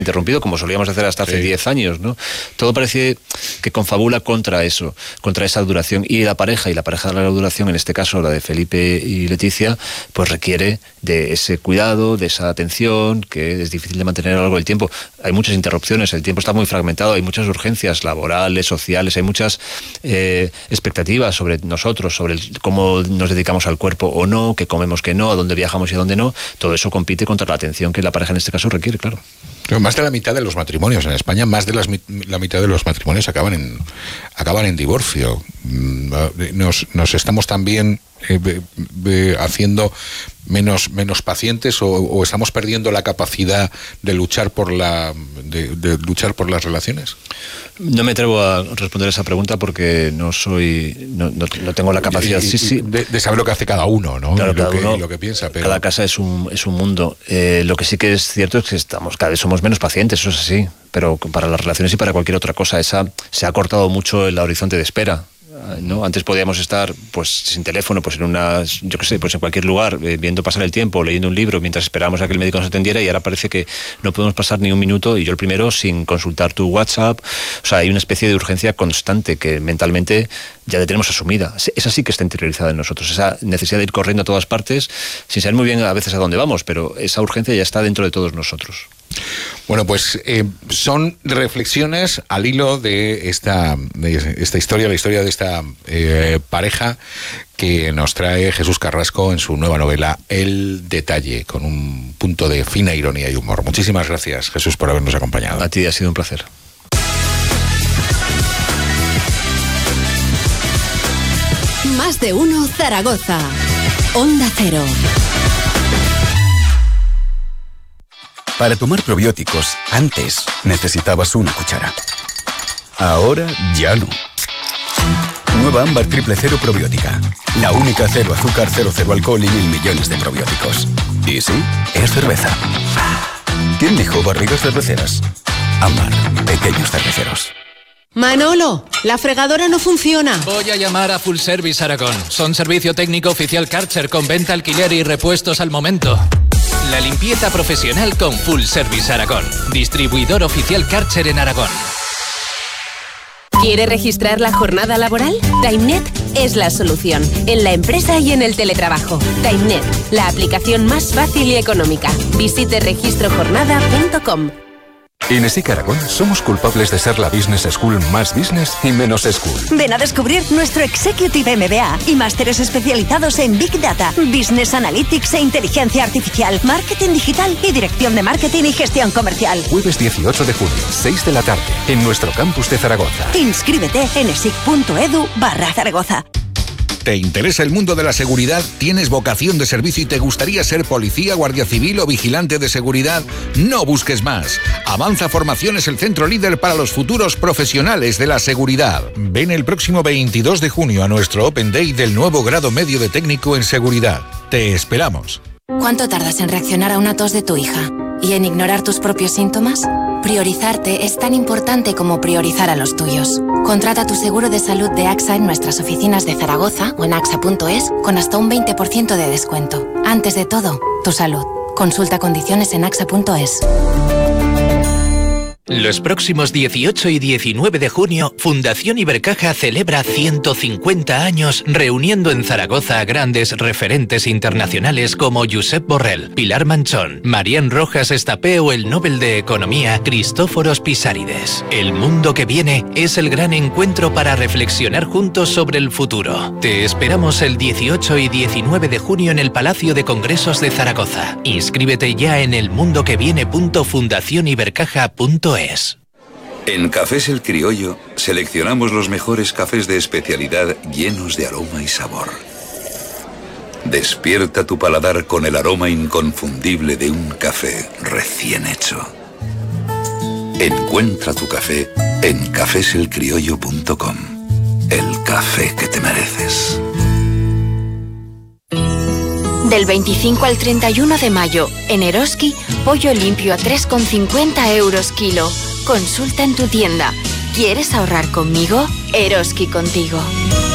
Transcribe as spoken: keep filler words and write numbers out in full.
interrumpido, como solíamos hacer hasta hace diez sí. años, ¿no? Todo parece que confabula contra eso, contra esa duración. Y la pareja, y la pareja de larga duración, en este caso la de Felipe y Leticia, pues requiere de ese cuidado, de esa atención, que es difícil de mantener a lo largo del tiempo. Hay muchas interrupciones, el tiempo está muy fragmentado, hay muchas urgencias laborales, sociales, hay muchas eh, expectativas sobre nosotros, sobre el, cómo nos dedicamos al cuerpo o no, qué comemos, qué no, a dónde viajamos y a dónde no. Todo eso compite contra la atención que la pareja en este caso requiere, claro. Más de la mitad de los matrimonios en España, más de las, la mitad de los matrimonios acaban en acaban en divorcio. Nos, nos estamos también eh, eh, haciendo menos menos pacientes o, o estamos perdiendo la capacidad de luchar por la de, de luchar por las relaciones. No me atrevo a responder esa pregunta porque no soy no, no, no tengo la capacidad y, y, sí, sí. De, de saber lo que hace cada uno, ¿no? Claro, lo, cada que, uno, lo que piensa. Pero... Cada casa es un es un mundo. Eh, lo que sí que es cierto es que estamos cada vez somos menos pacientes, eso es así. Pero para las relaciones y para cualquier otra cosa, esa se ha acortado mucho el horizonte de espera, ¿no? Antes podíamos estar pues sin teléfono, pues en una, yo qué sé, pues en cualquier lugar, eh, viendo pasar el tiempo, leyendo un libro mientras esperábamos a que el médico nos atendiera, y ahora parece que no podemos pasar ni un minuto, y yo el primero, sin consultar tu WhatsApp. O sea, hay una especie de urgencia constante que mentalmente ya la tenemos asumida. Esa sí que está interiorizada en nosotros, esa necesidad de ir corriendo a todas partes, sin saber muy bien a veces a dónde vamos, pero esa urgencia ya está dentro de todos nosotros. Bueno, pues eh, son reflexiones al hilo de esta, de esta historia, la historia de esta eh, pareja que nos trae Jesús Carrasco en su nueva novela El Detalle, con un punto de fina ironía y humor. Muchísimas gracias, Jesús, por habernos acompañado. A ti, ha sido un placer. Más de uno Zaragoza. Onda Cero. Para tomar probióticos, antes necesitabas una cuchara. Ahora ya no. Nueva Ámbar Triple Cero Probiótica. La única cero azúcar, cero, cero alcohol y mil millones de probióticos. Y sí, es cerveza. ¿Quién dijo barrigas cerveceras? Ámbar, pequeños cerveceros. Manolo, la fregadora no funciona. Voy a llamar a Full Service Aragón. Son servicio técnico oficial Karcher con venta, alquiler y repuestos al momento. La limpieza profesional con Full Service Aragón. Distribuidor oficial Karcher en Aragón. ¿Quiere registrar la jornada laboral? TimeNet es la solución, en la empresa y en el teletrabajo. TimeNet, la aplicación más fácil y económica. Visite registro jornada punto com. En ESIC Aragón somos culpables de ser la business school más business y menos school. Ven a descubrir nuestro Executive M B A y másteres especializados en Big Data, Business Analytics e Inteligencia Artificial, Marketing Digital y Dirección de Marketing y Gestión Comercial. Jueves dieciocho de junio, seis de la tarde, en nuestro campus de Zaragoza. Inscríbete en esic punto edu barra Zaragoza. ¿Te interesa el mundo de la seguridad? ¿Tienes vocación de servicio y te gustaría ser policía, guardia civil o vigilante de seguridad? No busques más. Avanza Formación es el centro líder para los futuros profesionales de la seguridad. Ven el próximo veintidós de junio a nuestro Open Day del nuevo grado medio de técnico en seguridad. Te esperamos. ¿Cuánto tardas en reaccionar a una tos de tu hija? ¿Y en ignorar tus propios síntomas? Priorizarte es tan importante como priorizar a los tuyos. Contrata tu seguro de salud de AXA en nuestras oficinas de Zaragoza o en axa punto es con hasta un veinte por ciento de descuento. Antes de todo, tu salud. Consulta condiciones en axa punto es. Los próximos dieciocho y diecinueve de junio, Fundación Ibercaja celebra ciento cincuenta años reuniendo en Zaragoza a grandes referentes internacionales como Josep Borrell, Pilar Manchón, Marián Rojas Estapé o el Nobel de Economía Cristóforos Pisárides. El mundo que viene es el gran encuentro para reflexionar juntos sobre el futuro. Te esperamos el dieciocho y diecinueve de junio en el Palacio de Congresos de Zaragoza. Inscríbete ya en elmundoqueviene punto fundación ibercaja punto es. En Cafés El Criollo seleccionamos los mejores cafés de especialidad llenos de aroma y sabor. Despierta tu paladar con el aroma inconfundible de un café recién hecho. Encuentra tu café en cafés el criollo punto com. El café que te mereces. Del veinticinco al treinta y uno de mayo, en Eroski, pollo limpio a tres con cincuenta euros kilo. Consulta en tu tienda. ¿Quieres ahorrar conmigo? Eroski contigo.